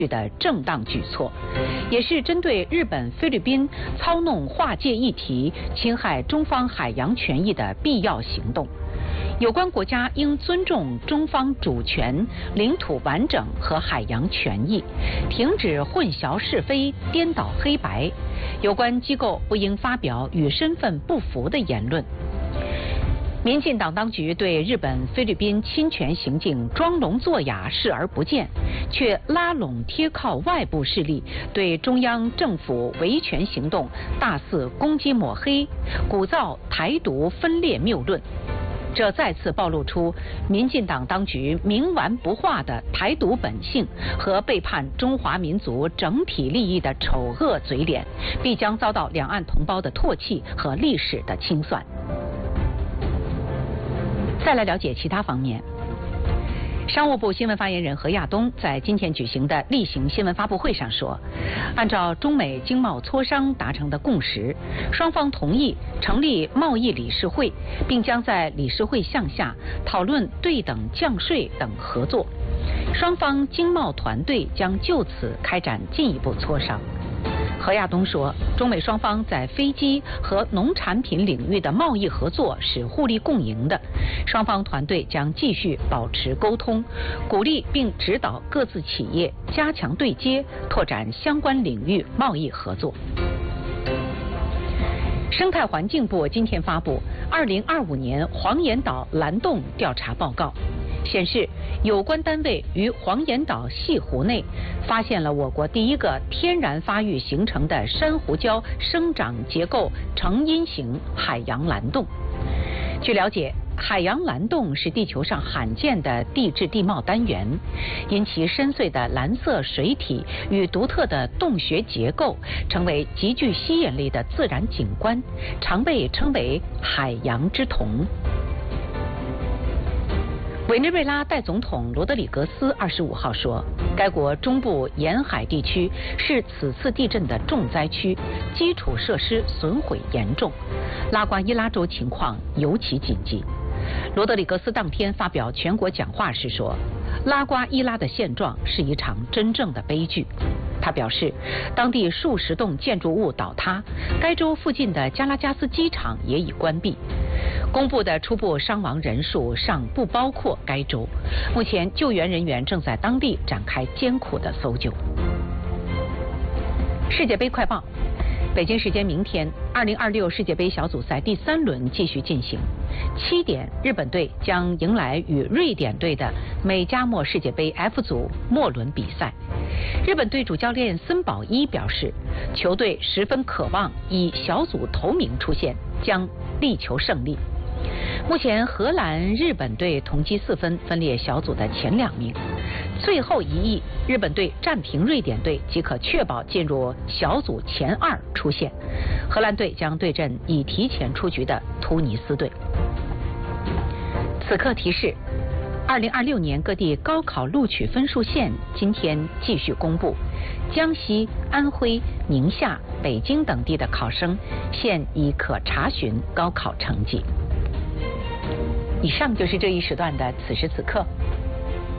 的正当举措，也是针对日本、菲律宾操弄划界议题、侵害中方海洋权益的必要行动。有关国家应尊重中方主权、领土完整和海洋权益，停止混淆是非、颠倒黑白。有关机构不应发表与身份不符的言论。民进党当局对日本、菲律宾侵权行径装聋作哑、视而不见，却拉拢贴靠外部势力，对中央政府维权行动大肆攻击抹黑，鼓噪台独分裂谬论。这再次暴露出民进党当局冥顽不化的台独本性和背叛中华民族整体利益的丑恶嘴脸，必将遭到两岸同胞的唾弃和历史的清算。再来了解其他方面。商务部新闻发言人何亚东在今天举行的例行新闻发布会上说，按照中美经贸磋商达成的共识，双方同意成立贸易理事会，并将在理事会项下讨论对等降税等合作。双方经贸团队将就此开展进一步磋商。何亚东说，中美双方在飞机和农产品领域的贸易合作是互利共赢的，双方团队将继续保持沟通，鼓励并指导各自企业加强对接，拓展相关领域贸易合作。生态环境部今天发布2025年黄岩岛蓝洞调查报告，显示有关单位于黄岩岛西湖内发现了我国第一个天然发育形成的珊瑚礁生长结构成因型海洋蓝洞。据了解，海洋蓝洞是地球上罕见的地质地貌单元，因其深邃的蓝色水体与独特的洞穴结构，成为极具吸引力的自然景观，常被称为海洋之瞳。委内瑞拉代总统罗德里格斯25号说，该国中部沿海地区是此次地震的重灾区，基础设施损毁严重，拉瓜伊拉州情况尤其紧急。罗德里格斯当天发表全国讲话时说，拉瓜伊拉的现状是一场真正的悲剧。他表示，当地数十栋建筑物倒塌，该州附近的加拉加斯机场也已关闭。公布的初步伤亡人数尚不包括该州，目前救援人员正在当地展开艰苦的搜救。世界杯快报，北京时间明天，2026世界杯小组赛第3轮继续进行。7点，日本队将迎来与瑞典队的美加墨世界杯 F 组末轮比赛。日本队主教练森保一表示，球队十分渴望以小组头名出现，将力求胜利。目前荷兰、日本队同积4分，分列小组的前2名。最后一役，日本队战平瑞典队即可确保进入小组前2出线。荷兰队将对阵已提前出局的突尼斯队。此刻提示，2026年各地高考录取分数线今天继续公布，江西、安徽、宁夏、北京等地的考生现已可查询高考成绩。以上就是这一时段的此时此刻。